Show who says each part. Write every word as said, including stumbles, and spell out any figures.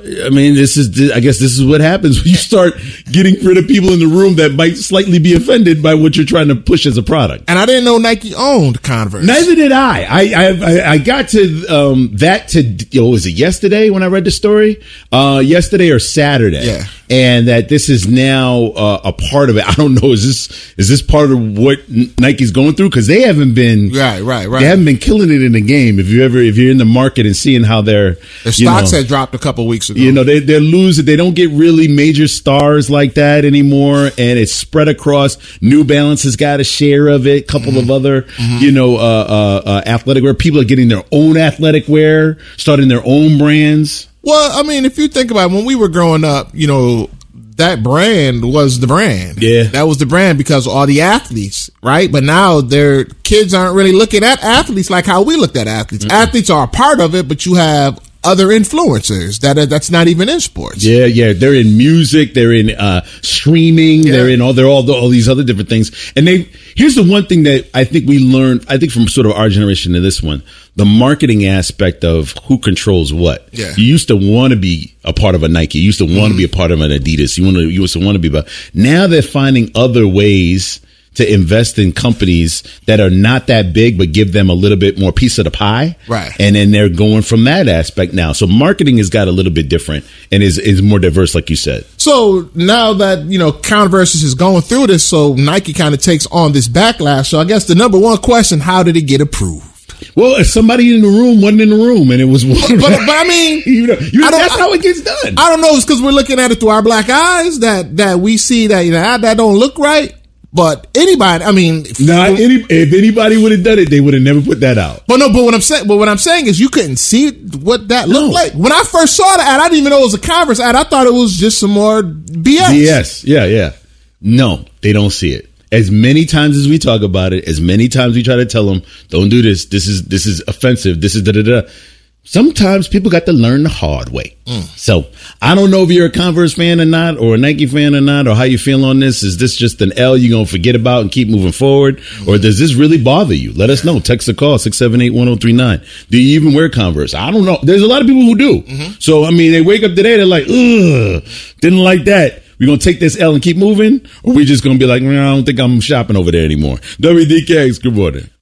Speaker 1: I mean, this is, I guess this is what happens when you start getting rid of people in the room that might slightly be offended by what you're trying to push as a product.
Speaker 2: And I didn't know Nike owned Converse.
Speaker 1: Neither did I. I I, I got to um, that to, you know, was it yesterday when I read the story? Uh, yesterday or Saturday.
Speaker 2: Yeah.
Speaker 1: And that this is now uh, a part of it. I don't know. Is this is this part of what Nike's going through? Because they haven't been
Speaker 2: right, right, right.
Speaker 1: They haven't been killing it in the game. If you ever if you're in the market and seeing how they're
Speaker 2: their stocks had dropped a couple weeks ago.
Speaker 1: You know, they they're losing. They don't get really major stars like that anymore, and it's spread across. New Balance has got a share of it. A couple mm-hmm. of other, mm-hmm. you know, uh, uh, uh, athletic wear. People are getting their own athletic wear, starting their own brands.
Speaker 2: Well, I mean, if you think about it, when we were growing up, you know, that brand was the brand.
Speaker 1: Yeah.
Speaker 2: That was the brand because of all the athletes, right? But now their kids aren't really looking at athletes like how we looked at athletes. Mm-hmm. Athletes are a part of it, but you have other influencers that are, that's not even in sports.
Speaker 1: Yeah, yeah. They're in music. They're in uh, streaming. Yeah. They're in all, they're all, all these other different things. And they, here's the one thing that I think we learned, I think from sort of our generation to this one, the marketing aspect of who controls what.
Speaker 2: Yeah.
Speaker 1: You used to want to be a part of a Nike. You used to want mm-hmm. to be a part of an Adidas. You want to, you used to want to be about, now they're finding other ways to invest in companies that are not that big, but give them a little bit more piece of the pie.
Speaker 2: Right.
Speaker 1: And then they're going from that aspect now. So marketing has got a little bit different and is, is more diverse, like you said.
Speaker 2: So now that, you know, Converse is going through this, so Nike kind of takes on this backlash. So I guess the number one question, how did it get approved?
Speaker 1: Well, if somebody in the room wasn't in the room and it was one.
Speaker 2: But, but I mean,
Speaker 1: you know, you,
Speaker 2: I
Speaker 1: that's how it gets done.
Speaker 2: I don't know. It's because we're looking at it through our black eyes that, that we see that, you know, that don't look right. But anybody, I mean,
Speaker 1: nah, any, if anybody would have done it, they would have never put that out.
Speaker 2: But no, but what I'm saying, but what I'm saying is, you couldn't see what that looked no. like. When I first saw the ad, I didn't even know it was a Converse ad. I thought it was just some more B S.
Speaker 1: B S, yeah, yeah. No, they don't see it. As many times as we talk about it, as many times we try to tell them, don't do this. This is this is offensive. This is da da da. Sometimes people got to learn the hard way. Mm. So I don't know if you're a Converse fan or not, or a Nike fan or not, or how you feel on this. Is this just an L you're going to forget about and keep moving forward? Mm. Or does this really bother you? Let us know. Text or call six seven eight, one oh three nine. Do you even wear Converse? I don't know. There's a lot of people who do. Mm-hmm. So, I mean, they wake up today, they're like, ugh, didn't like that. We going to take this L and keep moving? Or we just going to be like, I don't think I'm shopping over there anymore. W D K, good morning.